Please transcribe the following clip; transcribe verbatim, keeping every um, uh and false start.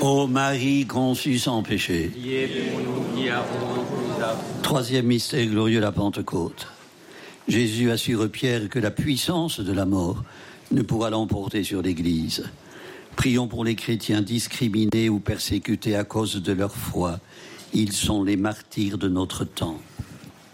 Ô Marie conçue sans péché. Priez pour nous qui avons nous avons. Troisième mystère glorieux, la Pentecôte. Jésus assure Pierre que la puissance de la mort ne pourra l'emporter sur l'Église. Prions pour les chrétiens discriminés ou persécutés à cause de leur foi. Ils sont les martyrs de notre temps.